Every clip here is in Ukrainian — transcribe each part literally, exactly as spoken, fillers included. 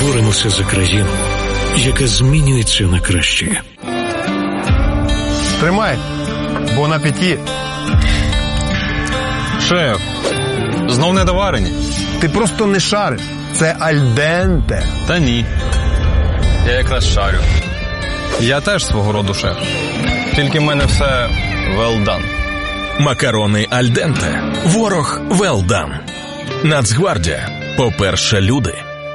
боремося за країну, яка змінюється на краще. Тримай, бон апеті. Шеф, знов недоварені? Ти просто не шариш. Це альденте. Та ні. Я якраз шарю. Я теж свого роду шеф. Тільки в мене все well done. Макарони альденте. Ворог well done. Нацгвардія. По-перше, люди.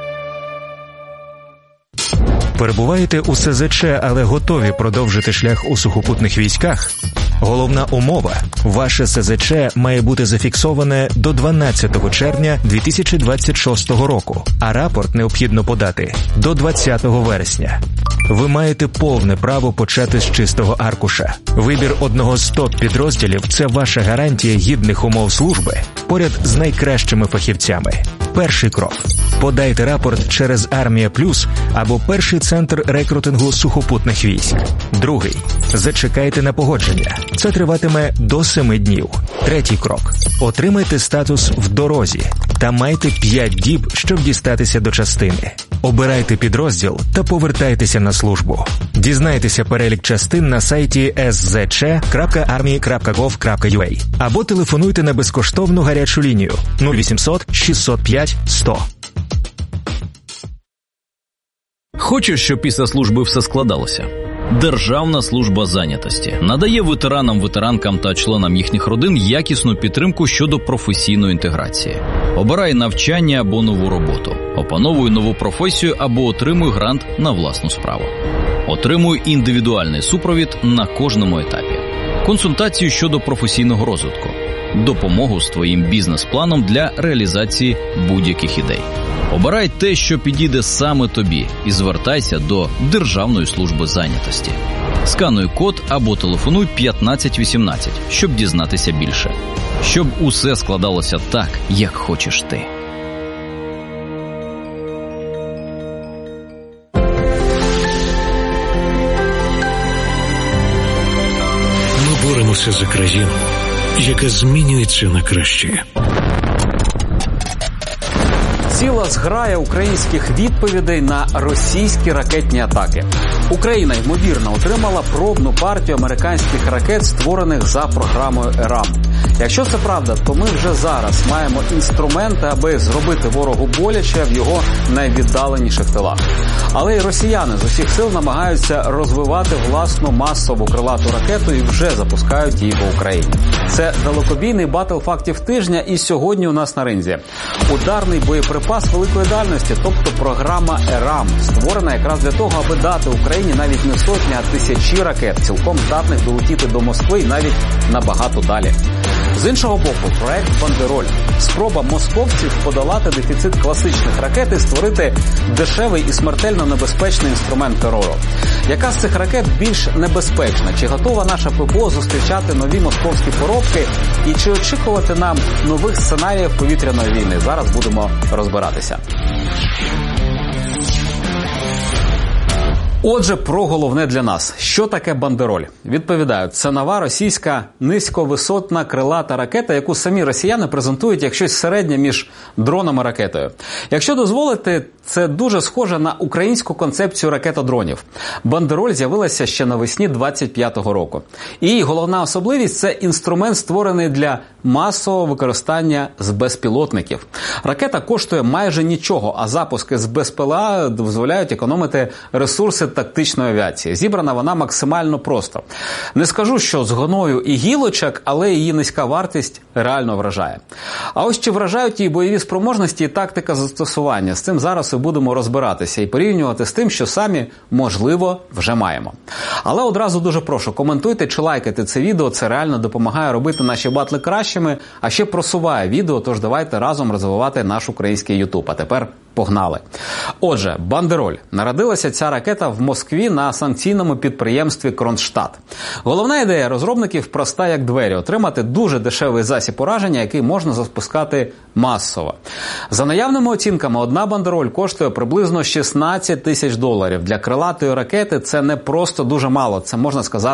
Перебуваєте у ес зет че, але готові продовжити шлях у сухопутних військах? Головна умова – ваше ес зет че має бути зафіксоване до дванадцятого червня дві тисячі двадцять шостого року, а рапорт необхідно подати до двадцятого вересня. Ви маєте повне право почати з чистого аркуша. Вибір одного з топ-підрозділів – це ваша гарантія гідних умов служби поряд з найкращими фахівцями. Перший крок. Подайте рапорт через Армія Плюс або перший центр рекрутингу сухопутних військ. Другий. Зачекайте на погодження. Це триватиме до семи днів. Третій крок. Отримайте статус в дорозі та майте п'ять діб, щоб дістатися до частини. Обирайте підрозділ та повертайтеся на службу. Дізнайтеся перелік частин на сайті ес зет че крапка армії крапка гов крапка ю а або телефонуйте на безкоштовну гарячу лінію нуль вісімсот шістсот п'ять сто. Хочеш, щоб після служби все складалося? Державна служба зайнятості надає ветеранам, ветеранкам та членам їхніх родин якісну підтримку щодо професійної інтеграції. Обирай навчання або нову роботу. Опановуй нову професію або отримуй грант на власну справу. Отримуй індивідуальний супровід на кожному етапі. Консультацію щодо професійного розвитку. Допомогу з твоїм бізнес-планом для реалізації будь-яких ідей. Обирай те, що підійде саме тобі, і звертайся до Державної служби зайнятості. Скануй код або телефонуй п'ятнадцять вісімнадцять, щоб дізнатися більше. Щоб усе складалося так, як хочеш ти. Ми боремося за країну, яка змінюється на краще. Ціла зграя українських відповідей на російські ракетні атаки. Україна, ймовірно, отримала пробну партію американських ракет, створених за програмою ЕРАМ. Якщо це правда, то ми вже зараз маємо інструменти, аби зробити ворогу боляче в його найвіддаленіших тилах. Але й росіяни з усіх сил намагаються розвивати власну масову крилату ракету і вже запускають її по Україні. Це далекобійний батл фактів тижня, і сьогодні у нас на ринзі ударний боєприпас великої дальності, тобто програма ЕРАМ, створена якраз для того, аби дати Україні навіть не сотні, а тисячі ракет, цілком здатних долетіти до Москви і навіть набагато далі. З іншого боку, проект «Бандероль» – спроба московців подолати дефіцит класичних ракет і створити дешевий і смертельно небезпечний інструмент терору. Яка з цих ракет більш небезпечна? Чи готова наша ППО зустрічати нові московські поробки? І чи очікувати нам нових сценаріїв повітряної війни? Зараз будемо розбиратися. Отже, про головне для нас. Що таке «Бандероль»? Відповідаю, це нова російська низьковисотна крилата ракета, яку самі росіяни презентують як щось середнє між дроном і ракетою. Якщо дозволите, це дуже схоже на українську концепцію ракетодронів. «Бандероль» з'явилася ще навесні двадцять п'ятого року. І її головна особливість – це інструмент, створений для масового використання з безпілотників. Ракета коштує майже нічого, а запуски з БПЛА дозволяють економити ресурси тактичної авіації. Зібрана вона максимально просто. Не скажу, що з гоною і гілочок, але її низька вартість реально вражає. А ось чи вражають її бойові спроможності і тактика застосування? З цим зараз і будемо розбиратися і порівнювати з тим, що самі, можливо, вже маємо. Але одразу дуже прошу, коментуйте чи лайкайте це відео, це реально допомагає робити наші батли кращими, а ще просуває відео, тож давайте разом розвивати наш український ютуб. А тепер погнали. Отже, «Бандероль». Народилася ця ракета в Москві на санкційному підприємстві «Кронштадт». Головна ідея розробників проста як двері – отримати дуже дешевий засіб ураження, який можна запускати масово. За наявними оцінками, одна «Бандероль» коштує приблизно шістнадцять тисяч доларів. Для крилатої ракети це не просто дуже мало, це, можна сказати,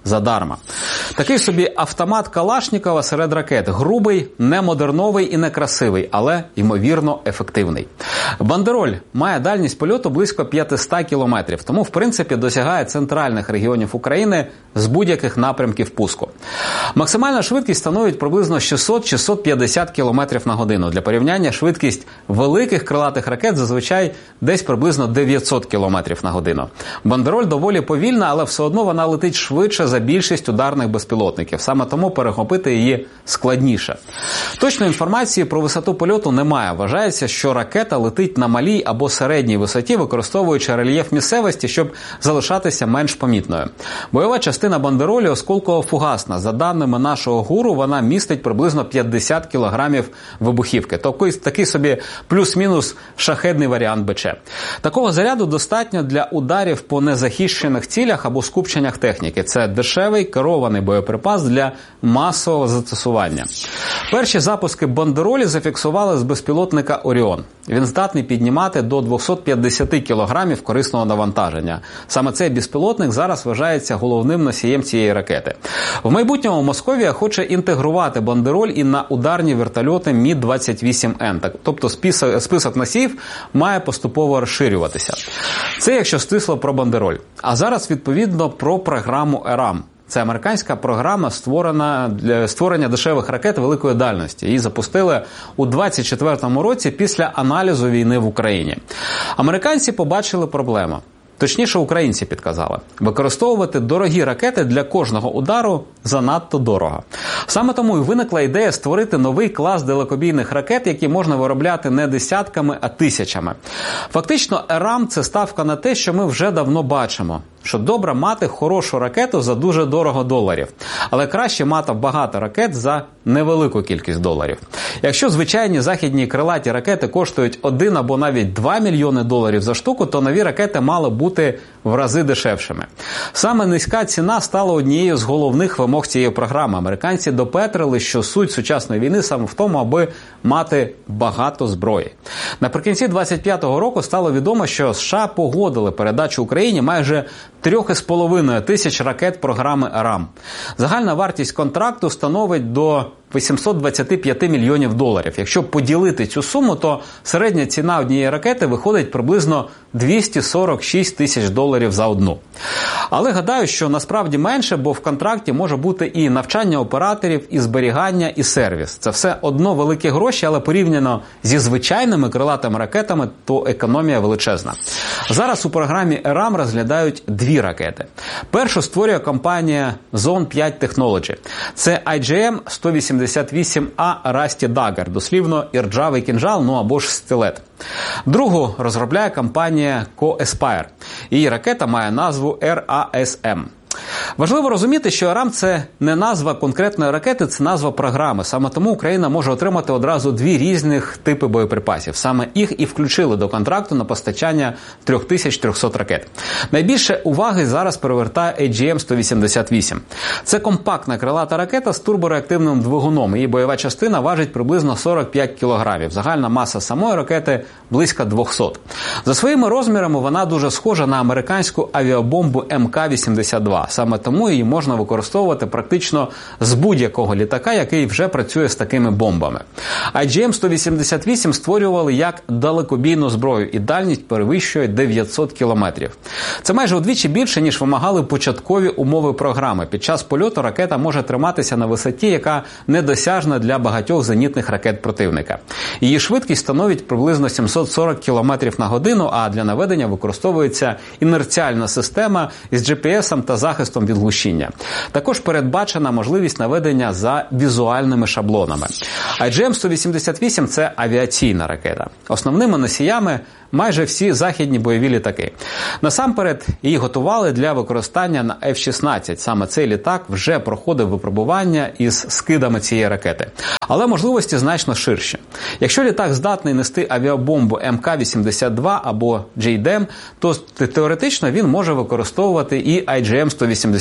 задарма. Такий собі автомат Калашнікова серед ракет. Грубий, не модерновий і не красивий, але, ймовірно, ефективний. Бандероль має дальність польоту близько п'ятсот кілометрів, тому, в принципі, досягає центральних регіонів України з будь-яких напрямків пуску. Максимальна швидкість становить приблизно шістсот - шістсот п'ятдесят кілометрів на годину. Для порівняння, швидкість великих крилатих ракет зазвичай десь приблизно дев'ятсот кілометрів на годину. Бандероль доволі повільна, але все одно вона летить швидше за більшість ударних безпілотників. Саме тому перехопити її складніше. Точної інформації про висоту польоту немає. Вважається, що ракета летить на малій або середній висоті, використовуючи рельєф місцевості, щоб залишатися менш помітною. Бойова частина бандеролі осколково-фугасна. За даними нашого гуру, вона містить приблизно п'ятдесят кілограмів вибухівки. Тобто такий собі плюс-мінус шахедний варіант БЧ. Такого заряду достатньо для ударів по незахищених цілях або скупченнях техніки. Це дешевий керований боєприпас для масового застосування. Перші запуски бандеролі зафіксували з безпілотника «Оріон». Він здатний піднімати до двохсот п'ятдесят кілограмів корисного навантаження. Саме цей безпілотник зараз вважається головним носієм цієї ракети. В майбутньому Московія хоче інтегрувати бандероль і на ударні вертольоти Мі двадцять вісім Ен. Тобто список носіїв має поступово розширюватися. Це якщо стисло про бандероль. А зараз, відповідно, про програму «Ерам». Це американська програма, створена для створення дешевих ракет великої дальності. Її запустили у двадцять четвертому році після аналізу війни в Україні. Американці побачили проблему. Точніше, українці підказали. Використовувати дорогі ракети для кожного удару занадто дорого. Саме тому і виникла ідея створити новий клас далекобійних ракет, які можна виробляти не десятками, а тисячами. Фактично, «Ерам» – це ставка на те, що ми вже давно бачимо. Що добре мати хорошу ракету за дуже дорого доларів. Але краще мати багато ракет за невелику кількість доларів. Якщо звичайні західні крилаті ракети коштують один або навіть два мільйони доларів за штуку, то нові ракети мали бути в рази дешевшими. Саме низька ціна стала однією з головних вимог цієї програми. Американці допетрили, що суть сучасної війни саме в тому, аби мати багато зброї. Наприкінці двадцять п'ятого року стало відомо, що США погодили передачу Україні майже трьох із половиною тисяч ракет програми «Ерам». Загальна вартість контракту становить до вісімсот двадцять п'ять мільйонів доларів. Якщо поділити цю суму, то середня ціна однієї ракети виходить приблизно двісті сорок шість тисяч доларів за одну. Але гадаю, що насправді менше, бо в контракті може бути і навчання операторів, і зберігання, і сервіс. Це все одно великі гроші, але порівняно зі звичайними крилатими ракетами, то економія величезна. Зараз у програмі «Ерам» розглядають дві ракети. Першу створює компанія Zone п'ять Technology. Це ай джі ем сто вісімдесят вісім а Rusty Dagger, дослівно іржавий кінжал, ну або ж стилет. Другу розробляє компанія Co-Aspire. Її ракета має назву ер а ес ем. Важливо розуміти, що «Ерам» – це не назва конкретної ракети, це назва програми. Саме тому Україна може отримати одразу дві різних типи боєприпасів. Саме їх і включили до контракту на постачання три тисячі триста ракет. Найбільше уваги зараз привертає ей джі ем сто вісімдесят вісім. Це компактна крилата ракета з турбореактивним двигуном. Її бойова частина важить приблизно сорок п'ять кілограмів. Загальна маса самої ракети – близько двісті. За своїми розмірами вона дуже схожа на американську авіабомбу ем ка вісімдесят два. Саме тому її можна використовувати практично з будь-якого літака, який вже працює з такими бомбами. ай джі ем сто вісімдесят вісім створювали як далекобійну зброю, і дальність перевищує дев'ятсот кілометрів. Це майже удвічі більше, ніж вимагали початкові умови програми. Під час польоту ракета може триматися на висоті, яка недосяжна для багатьох зенітних ракет противника. Її швидкість становить приблизно сімсот сорок кілометрів на годину, а для наведення використовується інерціальна система із джі пі есом та захистом від глушіння. Також передбачена можливість наведення за візуальними шаблонами. ай джі ем сто вісімдесят вісім – це авіаційна ракета. Основними носіями майже всі західні бойові літаки. Насамперед, її готували для використання на еф шістнадцять. Саме цей літак вже проходив випробування із скидами цієї ракети. Але можливості значно ширші. Якщо літак здатний нести авіабомбу ем ка вісімдесят два або джей ді ем, то теоретично він може використовувати і ай джі ем сто вісімдесят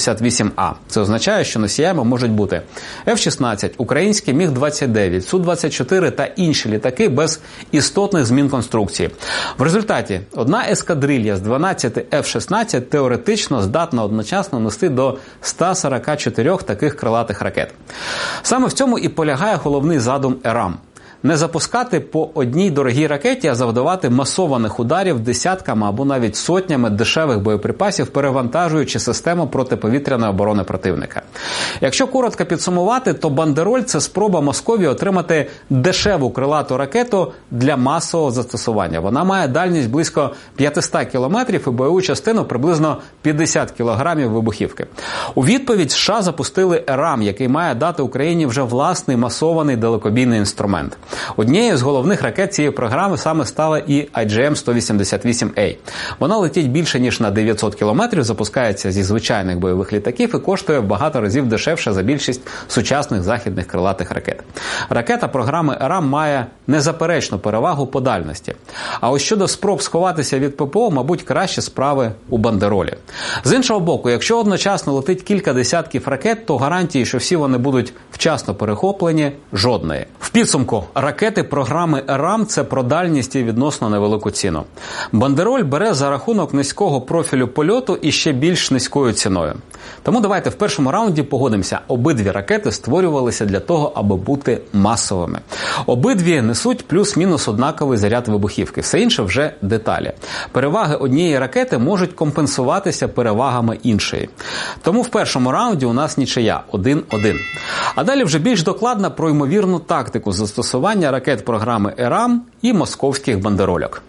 вісімдесят вісім А. Це означає, що носіями можуть бути Еф шістнадцять, український Міг двадцять дев'ять, Су двадцять чотири та інші літаки без істотних змін конструкції. В результаті одна ескадрилья з дванадцяти Еф шістнадцять теоретично здатна одночасно нести до ста сорока чотирьох таких крилатих ракет. Саме в цьому і полягає головний задум ЕРАМ. Не запускати по одній дорогій ракеті, а завдавати масованих ударів десятками або навіть сотнями дешевих боєприпасів, перевантажуючи систему протиповітряної оборони противника. Якщо коротко підсумувати, то бандероль – це спроба Московії отримати дешеву крилату ракету для масового застосування. Вона має дальність близько п'ятсот кілометрів і бойову частину приблизно п'ятдесят кілограмів вибухівки. У відповідь США запустили ЕРАМ, який має дати Україні вже власний масований далекобійний інструмент. Однією з головних ракет цієї програми саме стала і Ай Джі Ем сто вісімдесят вісім Ей. Вона летить більше, ніж на дев'ятсот кілометрів, запускається зі звичайних бойових літаків і коштує в багато разів дешевше за більшість сучасних західних крилатих ракет. Ракета програми ЕРАМ має незаперечну перевагу по дальності. А ось щодо спроб сховатися від ППО, мабуть, краще справи у бандеролі. З іншого боку, якщо одночасно летить кілька десятків ракет, то гарантії, що всі вони будуть вчасно перехоплені, жодної. В підсумку, ракети програми ЕРАМ – це про дальність і відносно невелику ціну. Бандероль бере за рахунок низького профілю польоту і ще більш низькою ціною. Тому давайте в першому раунді погодимося. Обидві ракети створювалися для того, аби бути масовими. Обидві несуть плюс-мінус однаковий заряд вибухівки. Все інше вже деталі. Переваги однієї ракети можуть компенсуватися перевагами іншої. Тому в першому раунді у нас нічия – один-один. А далі вже більш докладно про ймовірну тактику застосування ракет програми ЕРАМ і московських бандерольок.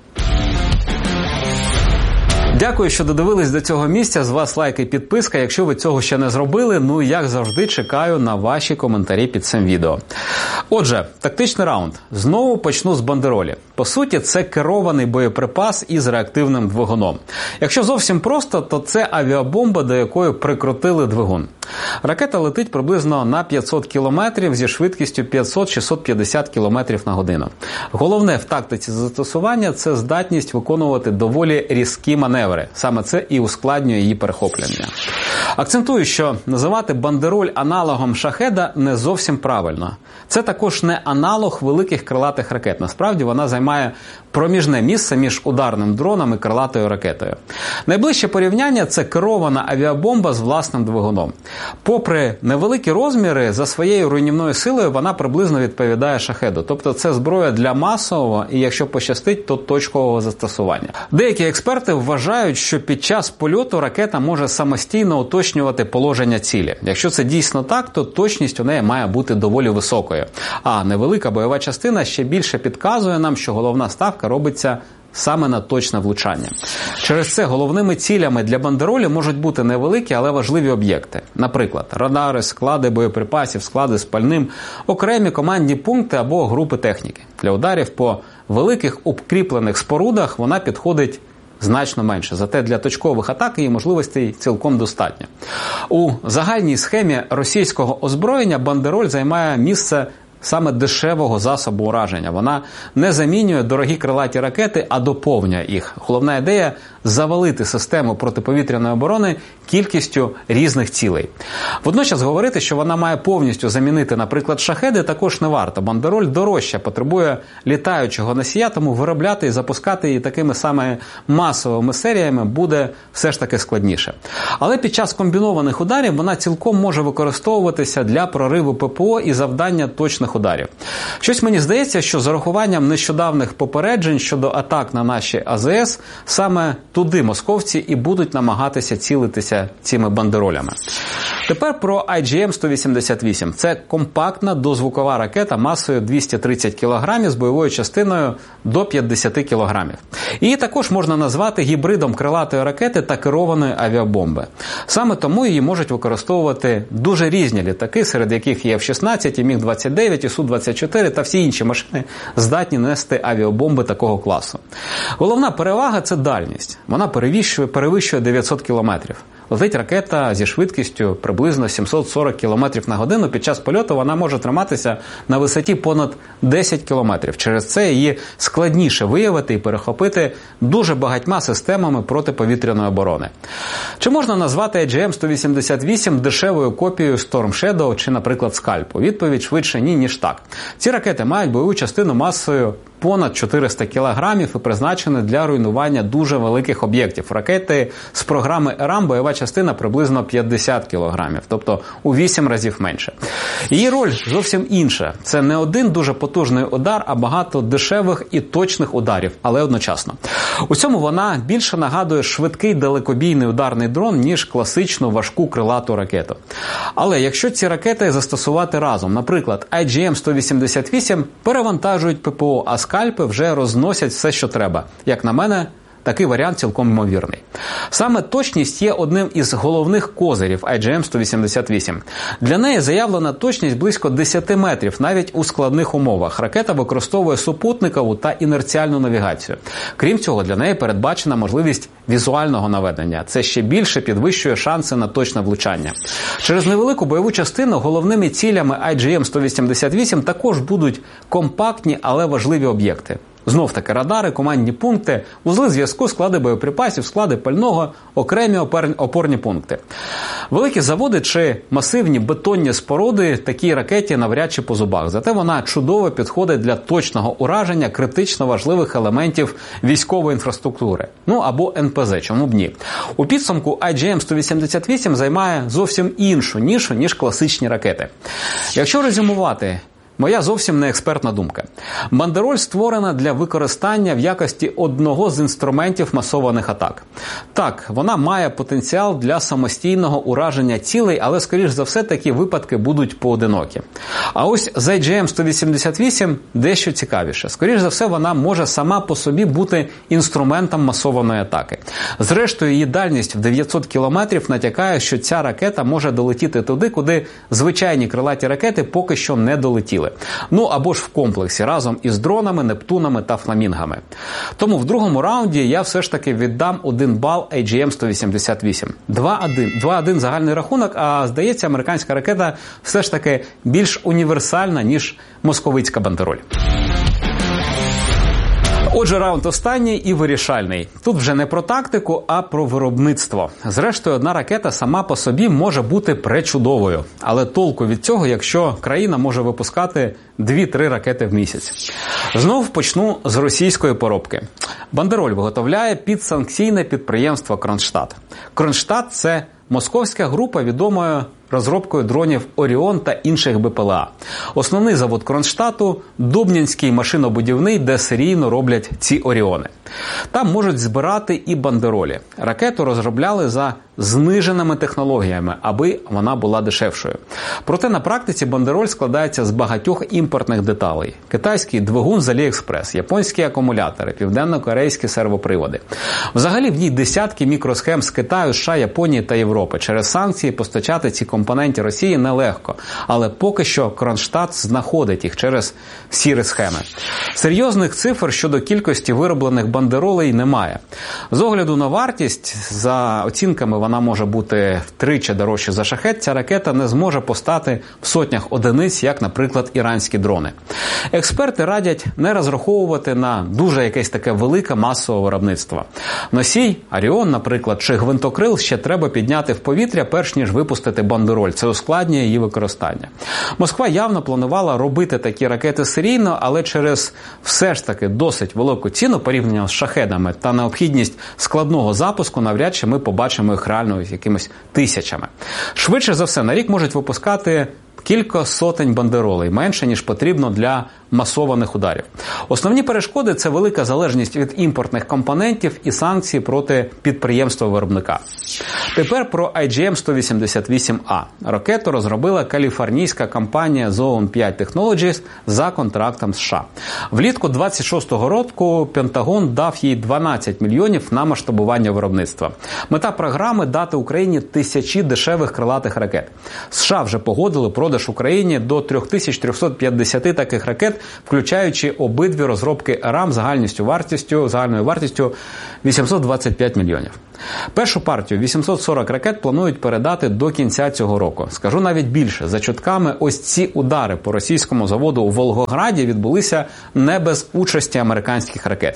Дякую, що додивились до цього місця. З вас лайк і підписка. Якщо ви цього ще не зробили, ну, як завжди, чекаю на ваші коментарі під цим відео. Отже, тактичний раунд. Знову почну з бандеролі. По суті, це керований боєприпас із реактивним двигуном. Якщо зовсім просто, то це авіабомба, до якої прикрутили двигун. Ракета летить приблизно на п'ятсот кілометрів зі швидкістю п'ятсот - шістсот п'ятдесят кілометрів на годину. Головне в тактиці застосування – це здатність виконувати доволі різкі маневри. Саме це і ускладнює її перехоплення. Акцентую, що називати бандероль аналогом шахеда не зовсім правильно. Це також не аналог великих крилатих ракет. Насправді вона займає проміжне місце між ударним дроном і крилатою ракетою. Найближче порівняння – це керована авіабомба з власним двигуном. Попри невеликі розміри, за своєю руйнівною силою вона приблизно відповідає шахеду. Тобто це зброя для масового і, якщо пощастить, то точкового застосування. Деякі експерти вважають, що під час польоту ракета може самостійно уточнювати положення цілі. Якщо це дійсно так, то точність у неї має бути доволі високою. А невелика бойова частина ще більше підказує нам, що головна ставка робиться саме на точне влучання. Через це головними цілями для бандеролі можуть бути невеликі, але важливі об'єкти. Наприклад, радари, склади боєприпасів, склади з пальним, окремі командні пункти або групи техніки. Для ударів по великих укріплених спорудах вона підходить значно менше. Зате для точкових атак її можливостей цілком достатньо. У загальній схемі російського озброєння бандероль займає місце саме дешевого засобу ураження. Вона не замінює дорогі крилаті ракети, а доповнює їх. Головна ідея – завалити систему протиповітряної оборони кількістю різних цілей. Водночас говорити, що вона має повністю замінити, наприклад, шахеди, також не варто. Бандероль дорожча, потребує літаючого носія, тому виробляти і запускати її такими саме масовими серіями буде все ж таки складніше. Але під час комбінованих ударів вона цілком може використовуватися для прориву ППО і завдання точних ударів. Щось мені здається, що з урахуванням нещодавних попереджень щодо атак на наші А Зе Ес, саме туди московці і будуть намагатися цілитися цими бандеролями. Тепер про Ай Джі Ем сто вісімдесят вісім. Це компактна дозвукова ракета масою двісті тридцять кілограмів з бойовою частиною до п'ятдесят кілограмів. Її також можна назвати гібридом крилатої ракети та керованої авіабомби. Саме тому її можуть використовувати дуже різні літаки, серед яких є Еф шістнадцять, і Міг двадцять дев'ять, і Су двадцять чотири та всі інші машини здатні нести авіабомби такого класу. Головна перевага – це дальність. Вона перевищує, перевищує дев'ятсот кілометрів. Летить ракета зі швидкістю приблизно сімсот сорок кілометрів на годину. Під час польоту вона може триматися на висоті понад десять кілометрів. Через це її складніше виявити і перехопити дуже багатьма системами протиповітряної оборони. Чи можна назвати ай джі ем сто вісімдесят вісім дешевою копією Storm Shadow чи, наприклад, Скальпу? Відповідь швидше ні, ніж так. Ці ракети мають бойову частину масою понад чотириста кілограмів і призначені для руйнування дуже великих об'єктів. Ракети з програми «Ерам» бойова частина приблизно п'ятдесят кілограмів, тобто у вісім разів менше. Її роль зовсім інша. Це не один дуже потужний удар, а багато дешевих і точних ударів, але одночасно. У цьому вона більше нагадує швидкий далекобійний ударний дрон, ніж класичну важку крилату ракету. Але якщо ці ракети застосувати разом, наприклад, ай джі ем сто вісімдесят вісім перевантажують ППО, а Скальпи вже розносять все, що треба. Як на мене, такий варіант цілком ймовірний. Саме точність є одним із головних козирів ай джі ем сто вісімдесят вісім. Для неї заявлена точність близько десять метрів, навіть у складних умовах. Ракета використовує супутникову та інерціальну навігацію. Крім цього, для неї передбачена можливість візуального наведення. Це ще більше підвищує шанси на точне влучання. Через невелику бойову частину головними цілями ай джі ем сто вісімдесят вісім також будуть компактні, але важливі об'єкти. Знов-таки радари, командні пункти, вузли зв'язку, склади боєприпасів, склади пального, окремі опорні пункти. Великі заводи чи масивні бетонні споруди такій ракеті навряд чи по зубах. Зате вона чудово підходить для точного ураження критично важливих елементів військової інфраструктури. Ну або ен пе зе, чому б ні. У підсумку ай джі ем сто вісімдесят вісім займає зовсім іншу нішу, ніж класичні ракети. Якщо резюмувати, моя зовсім не експертна думка. Бандероль створена для використання в якості одного з інструментів масованих атак. Так, вона має потенціал для самостійного ураження цілей, але, скоріш за все, такі випадки будуть поодинокі. А ось з ай джі ем сто вісімдесят вісім дещо цікавіше. Скоріш за все, вона може сама по собі бути інструментом масованої атаки. Зрештою, її дальність в дев'ятсот кілометрів натякає, що ця ракета може долетіти туди, куди звичайні крилаті ракети поки що не долетіли. Ну або ж в комплексі, разом із дронами, Нептунами та Фламінгами. Тому в другому раунді я все ж таки віддам один бал ай джі ем сто вісімдесят вісім. два один загальний рахунок, а здається, американська ракета все ж таки більш універсальна, ніж московицька бандероль. Отже, раунд останній і вирішальний. Тут вже не про тактику, а про виробництво. Зрештою, одна ракета сама по собі може бути пречудовою. Але толку від цього, якщо країна може випускати дві-три ракети в місяць. Знов почну з російської поробки. Бандероль виготовляє підсанкційне підприємство «Кронштадт». «Кронштадт» – це московська група, відомою розробкою дронів «Оріон» та інших бе пе ел а. Основний завод «Кронштадту» – Дубнінський машинобудівний, де серійно роблять ці «Оріони». Там можуть збирати і бандеролі. Ракету розробляли за зниженими технологіями, аби вона була дешевшою. Проте на практиці бандероль складається з багатьох імпортних деталей. Китайський двигун з Аліекспрес, японські акумулятори, південно-корейські сервоприводи. Взагалі в ній десятки мікросхем з Китаю, США, Японії та Європи. Через санкції постачати ці компоненти Росії нелегко, але поки що Кронштадт знаходить їх через сірі схеми. Серйозних цифр щодо кількості вироблених бандеролей немає. З огляду на вартість, за оцінками вона може бути втричі дорожче за шахет, ця ракета не зможе постати в сотнях одиниць, як, наприклад, іранські дрони. Експерти радять не розраховувати на дуже якесь таке велике масове виробництво. Носій, Оріон, наприклад, чи гвинтокрил ще треба підняти в повітря, перш ніж випустити бандероль. Це ускладнює її використання. Москва явно планувала робити такі ракети серійно, але через все ж таки досить велику ціну порівняно з шахедами та необхідність складного запуску навряд чи ми побачимо їх реально якимись тисячами. Швидше за все, на рік можуть випускати кілька сотень бандеролей, менше, ніж потрібно для масованих ударів. Основні перешкоди – це велика залежність від імпортних компонентів і санкції проти підприємства-виробника. Тепер про ай джі ем сто вісімдесят вісім а. Ракету розробила каліфорнійська компанія Zone п'ять Technologies за контрактом з США. Влітку двадцять шостого року Пентагон дав їй дванадцять мільйонів на масштабування виробництва. Мета програми – дати Україні тисячі дешевих крилатих ракет. США вже погодили продаж продаж Україні до три тисячі триста п'ятдесят таких ракет, включаючи обидві розробки РАМ загальністю вартістю, загальною вартістю вісімсот двадцять п'ять мільйонів. Першу партію вісімсот сорок ракет планують передати до кінця цього року. Скажу навіть більше, за чутками, ось ці удари по російському заводу у Волгограді відбулися не без участі американських ракет.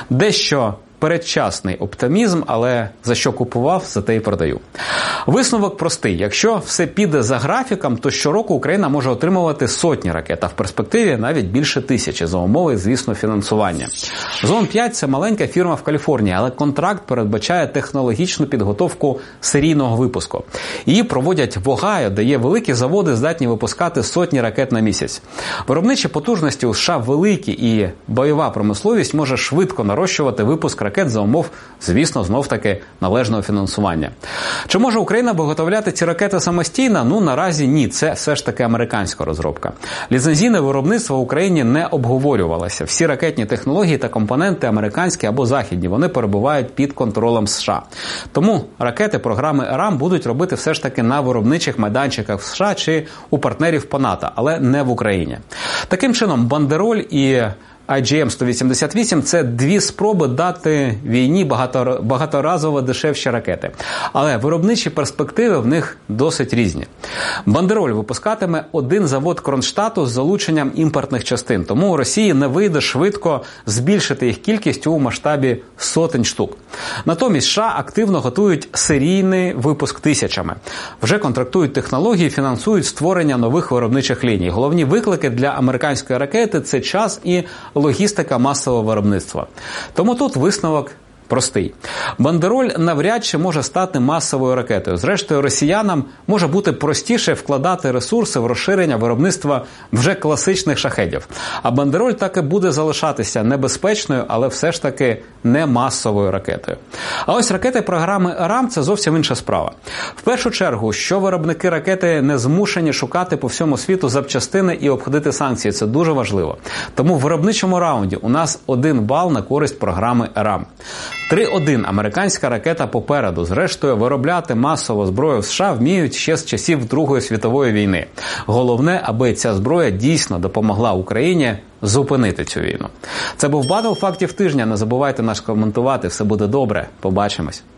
Дещо передчасний оптимізм, але за що купував, за те й продаю. Висновок простий. Якщо все піде за графіком, то щороку Україна може отримувати сотні ракет, а в перспективі навіть більше тисячі, за умови, звісно, фінансування. Зон п'ять – це маленька фірма в Каліфорнії, але контракт передбачає технологічну підготовку серійного випуску. Її проводять в Огайо, де є великі заводи, здатні випускати сотні ракет на місяць. Виробничі потужності у США великі, і бойова промисловість може швидко нарощувати випуск ракет за умов, звісно, знов-таки належного фінансування. Чи може Україна виготовляти ці ракети самостійно? Ну, наразі ні. Це все ж таки американська розробка. Ліцензійне виробництво в Україні не обговорювалося. Всі ракетні технології та компоненти американські або західні. Вони перебувають під контролем США. Тому ракети програми РАМ будуть робити все ж таки на виробничих майданчиках в США чи у партнерів по НАТО, але не в Україні. Таким чином, бандероль і ай джі ем сто вісімдесят вісім – це дві спроби дати війні багато, багаторазово дешевші ракети. Але виробничі перспективи в них досить різні. Бандероль випускатиме один завод Кронштадту з залученням імпортних частин. Тому у Росії не вийде швидко збільшити їх кількість у масштабі сотень штук. Натомість США активно готують серійний випуск тисячами. Вже контрактують технології, фінансують створення нових виробничих ліній. Головні виклики для американської ракети – це час і логістика масового виробництва. Тому тут висновок простий. Бандероль навряд чи може стати масовою ракетою. Зрештою, росіянам може бути простіше вкладати ресурси в розширення виробництва вже класичних шахедів. А бандероль так і буде залишатися небезпечною, але все ж таки не масовою ракетою. А ось ракети програми РАМ – це зовсім інша справа. В першу чергу, що виробники ракети не змушені шукати по всьому світу запчастини і обходити санкції. Це дуже важливо. Тому в виробничому раунді у нас один бал на користь програми РАМ. три один американська ракета попереду. Зрештою, виробляти масово зброю в США вміють ще з часів Другої світової війни. Головне, аби ця зброя дійсно допомогла Україні зупинити цю війну. Це був Батл фактів тижня. Не забувайте нас коментувати. Все буде добре. Побачимось.